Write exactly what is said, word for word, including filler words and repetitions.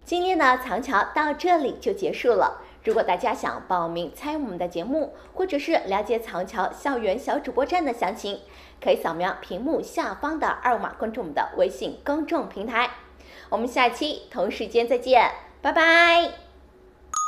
今天呢，藏桥到这里就结束了。如果大家想报名参与我们的节目，或者是了解藏桥校园小主播站的详情，可以扫描屏幕下方的二维码关注我们的微信公众平台。我们下期同时间再见，拜拜。